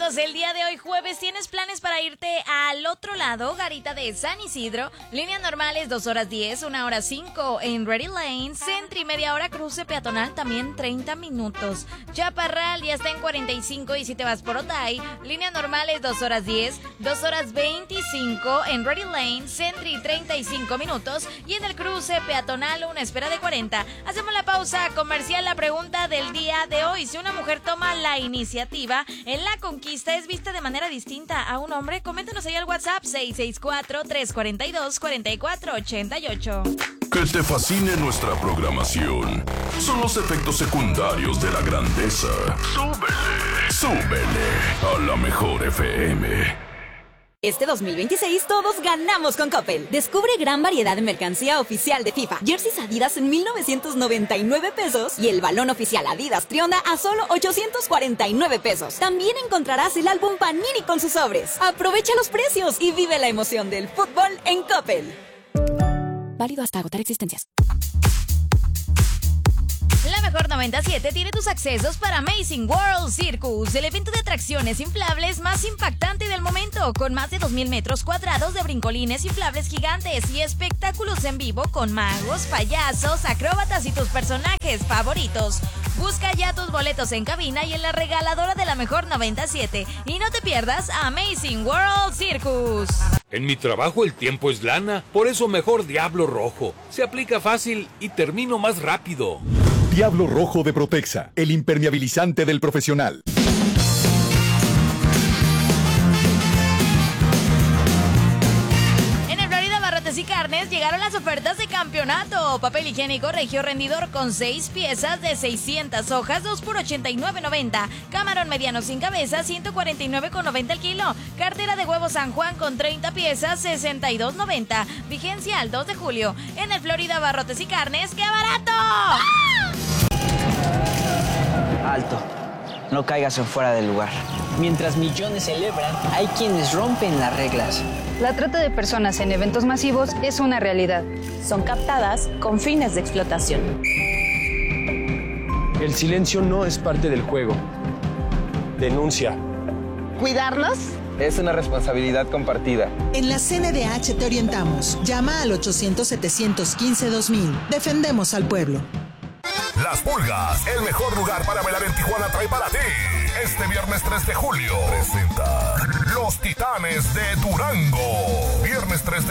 minutos. El día de hoy, jueves, ¿tienes planes para irte al otro lado? Garita de San Isidro. Líneas normales, 2 horas 10, 1 hora 5 en Ready Lane. Centri, media hora, cruce peatonal, también 30 minutos. Chaparral ya está en 45 y si te vas por Otay, líneas normales, 2 horas 10, 2 horas 25 en Ready Lane. Centri, 35 minutos. Y en el cruce peatonal, una espera de 40. Hacemos la pausa comercial. La pregunta del día de hoy: si una mujer toma la iniciativa en la conquista, ¿es vista de manera distinta a un hombre? Coméntanos ahí al WhatsApp 664-342-4488. Que te fascine nuestra programación son los efectos secundarios de la grandeza. Súbele a la mejor FM. Este 2026 todos ganamos con Coppel. Descubre gran variedad de mercancía oficial de FIFA. Jerseys Adidas en 1,999 pesos y el balón oficial Adidas Trionda a solo 849 pesos. También encontrarás el álbum Panini con sus sobres. Aprovecha los precios y vive la emoción del fútbol en Coppel. Válido hasta agotar existencias. La mejor 97 tiene tus accesos para Amazing World Circus, el evento de atracciones inflables más impactante del momento, con más de 2,000 metros cuadrados de brincolines inflables gigantes y espectáculos en vivo con magos, payasos, acróbatas y tus personajes favoritos. Busca ya tus boletos en cabina y en la regaladora de la mejor 97 y no te pierdas Amazing World Circus. En mi trabajo el tiempo es lana, por eso mejor Diablo Rojo. Se aplica fácil y termino más rápido. Diablo Rojo de Protexa, el impermeabilizante del profesional. En el Florida Barrotes y Carnes llegaron las ofertas de campeonato. Papel higiénico Regio Rendidor con 6 piezas de 600 hojas, 2 por $89.90. Camarón mediano sin cabeza, $149.90 el kilo. Cartera de huevo San Juan con 30 piezas, $62.90. Vigencia al 2 de julio. En el Florida Barrotes y Carnes, ¡qué barato! ¡Ah! Alto, no caigas en fuera del lugar. Mientras millones celebran, hay quienes rompen las reglas. La trata de personas en eventos masivos es una realidad. Son captadas con fines de explotación. El silencio no es parte del juego. Denuncia. ¿Cuidarnos? Es una responsabilidad compartida. En la CNDH te orientamos. Llama al 800-715-2000. Defendemos al pueblo. Las Pulgas, el mejor lugar para bailar en Tijuana, trae para ti. Este viernes 3 de julio presenta Los Titanes de Durango. Viernes 3 de